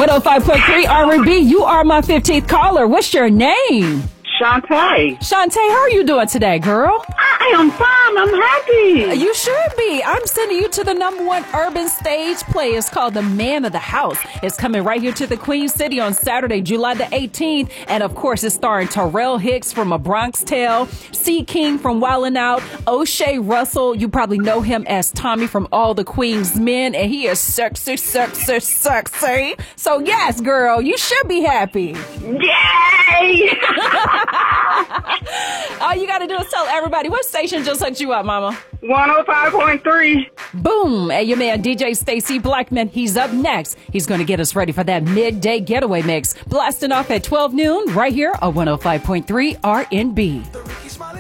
105.3 R&B. You are my 15th caller. What's your name? Shantae. Shantae, how are you doing today, girl? I am fine. I'm happy. You should be. I'm sending you to the #1 urban stage play. It's called The Man of the House. It's coming right here to the Queen City on Saturday, July the 18th. And of course, it's starring Terrell Hicks from A Bronx Tale, C. King from Wildin' Out, O'Shea Russell. You probably know him as Tommy from All the Queen's Men. And he is sexy, sexy, sexy. So yes, girl, you should be happy. Yay! All you got to do is tell everybody what station just hooked you up, mama. 105.3. Boom. And your man, DJ Stacy Blackman, he's up next. He's going to get us ready for that midday getaway mix. Blasting off at 12 noon right here on 105.3 R&B.